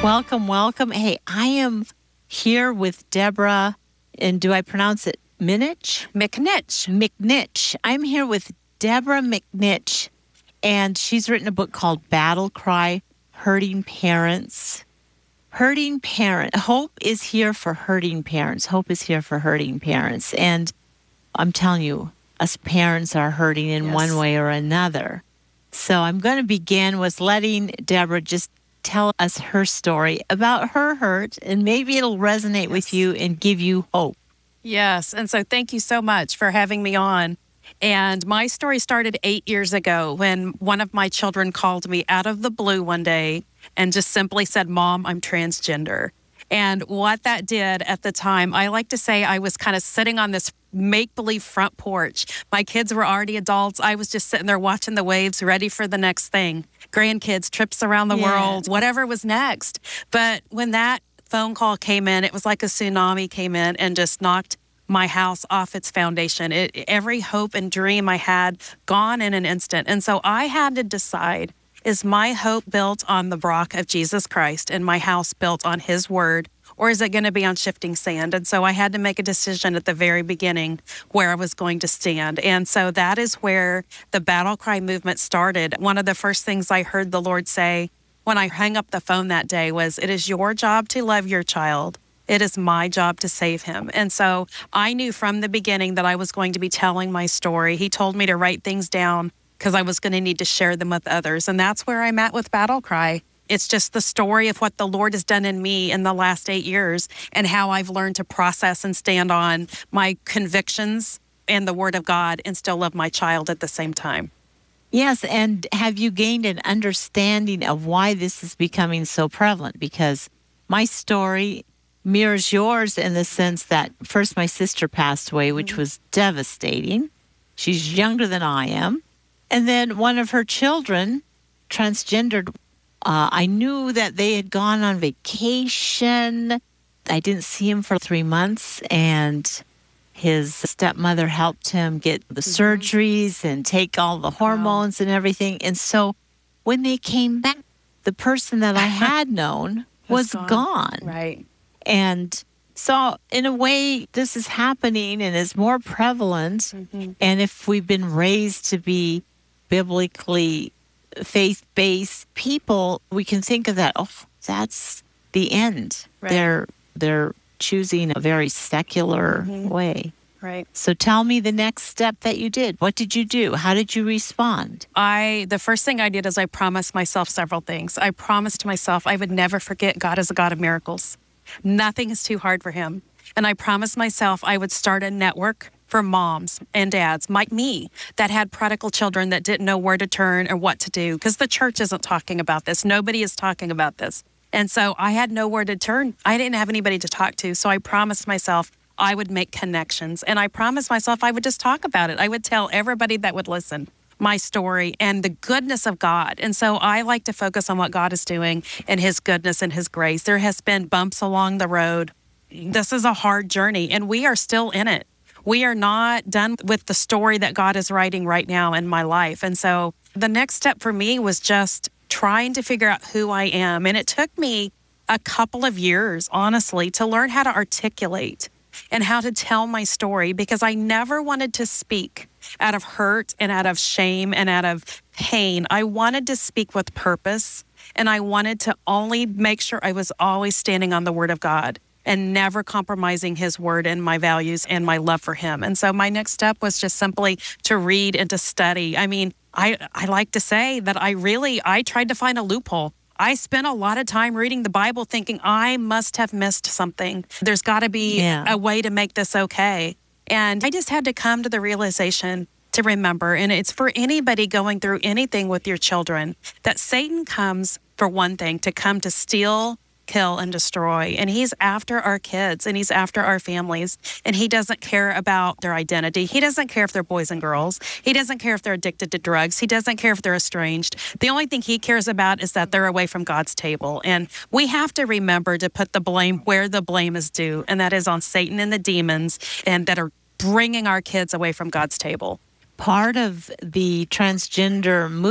Welcome, welcome. Hey, I am here with Deborah, and do I pronounce it Minich? McNitch. McNitch. I'm here with Deborah McNitch, and she's written a book called Battle Cry, Hurting Parents. Hurting Parent. Hope is here for hurting parents. Hope is here for hurting parents. And I'm telling you, us parents are hurting in one way or another. So I'm going to begin with letting Deborah just tell us her story about her hurt, and maybe it'll resonate with you and give you hope. Yes, and so thank you so much for having me on. And my story started 8 years ago when one of my children called me out of the blue one day and just simply said, "Mom, I'm transgender." And what that did at the time, I like to say I was kind of sitting on this make-believe front porch. My kids were already adults. I was just sitting there watching the waves, ready for the next thing. Grandkids, trips around the world, whatever was next. But when that phone call came in, it was like a tsunami came in and just knocked my house off its foundation. Every hope and dream I had gone in an instant. And so I had to decide, is my hope built on the rock of Jesus Christ and my house built on his word, or is it going to be on shifting sand? And so I had to make a decision at the very beginning where I was going to stand. And so that is where the Battle Cry movement started. One of the first things I heard the Lord say when I hung up the phone that day was, "It is your job to love your child. It is my job to save him." And so I knew from the beginning that I was going to be telling my story. He told me to write things down because I was going to need to share them with others. And that's where I'm at with Battle Cry. It's just the story of what the Lord has done in me in the last 8 years and how I've learned to process and stand on my convictions and the Word of God and still love my child at the same time. Yes, and have you gained an understanding of why this is becoming so prevalent? Because my story mirrors yours in the sense that first my sister passed away, which was devastating. She's younger than I am. And then one of her children transgendered. I knew that they had gone on vacation. I didn't see him for 3 months, and his stepmother helped him get the surgeries and take all the hormones and everything. And so when they came back, the person that I had known was gone. Right. And so in a way, this is happening and is more prevalent. And if we've been raised to be biblically faith-based people, we can think of that, oh, that's the end. Right. They're choosing a very secular way. Right. So tell me the next step that you did. What did you do? How did you respond? The first thing I did is I promised myself several things. I promised myself I would never forget God is a God of miracles. Nothing is too hard for him. And I promised myself I would start a network for moms and dads like me that had prodigal children that didn't know where to turn or what to do, because the church isn't talking about this. Nobody is talking about this. And so I had nowhere to turn. I didn't have anybody to talk to. So I promised myself I would make connections. And I promised myself I would just talk about it. I would tell everybody that would listen my story and the goodness of God. And so I like to focus on what God is doing and his goodness and his grace. There has been bumps along the road. This is a hard journey, and we are still in it. We are not done with the story that God is writing right now in my life. And so the next step for me was just trying to figure out who I am. And it took me a couple of years, honestly, to learn how to articulate and how to tell my story, because I never wanted to speak out of hurt and out of shame and out of pain. I wanted to speak with purpose, and I wanted to only make sure I was always standing on the Word of God and never compromising his word and my values and my love for him. And so my next step was just simply to read and to study. I mean, I like to say that I tried to find a loophole. I spent a lot of time reading the Bible thinking I must have missed something. There's got to be a way to make this okay. And I just had to come to the realization to remember, and it's for anybody going through anything with your children, that Satan comes for one thing, to come to steal, kill, and destroy. And he's after our kids, and he's after our families, and he doesn't care about their identity. He doesn't care if they're boys and girls. He doesn't care if they're addicted to drugs. He doesn't care if they're estranged. The only thing he cares about is that they're away from God's table. And we have to remember to put the blame where the blame is due, and that is on Satan and the demons, and that are bringing our kids away from God's table. Part of the transgender movement